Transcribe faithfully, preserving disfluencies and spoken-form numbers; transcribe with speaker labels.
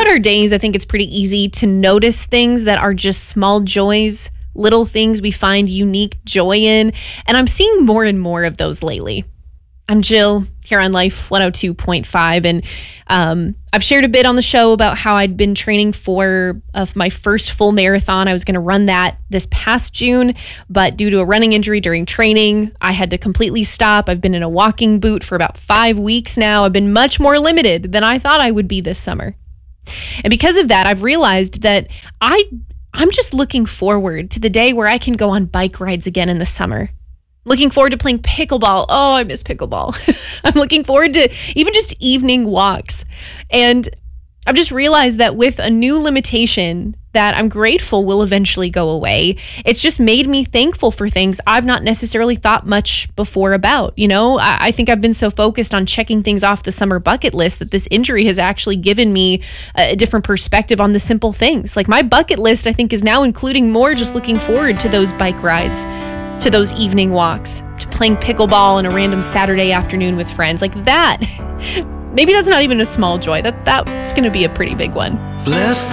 Speaker 1: throughout our days, I think it's pretty easy to notice things that are just small joys, little things we find unique joy in. And I'm seeing more and more of those lately. I'm Jill here on Life one oh two point five, and um, I've shared a bit on the show about how I'd been training for uh, my first full marathon. I was going to run that this past June, but due to a running injury during training, I had to completely stop. I've been in a walking boot for about five weeks now. I've been much more limited than I thought I would be this summer. And because of that, I've realized that I, I'm just looking forward to the day where I can go on bike rides again in the summer. Looking forward to playing pickleball. Oh, I miss pickleball. I'm looking forward to even just evening walks. And I've just realized that with a new limitation that I'm grateful will eventually go away, it's just made me thankful for things I've not necessarily thought much before about. You know, I, I think I've been so focused on checking things off the summer bucket list that this injury has actually given me a different perspective on the simple things. Like my bucket list, I think, is now including more just looking forward to those bike rides, to those evening walks, to playing pickleball on a random Saturday afternoon with friends. Like that, maybe that's not even a small joy. That that's going to be a pretty big one.
Speaker 2: Bless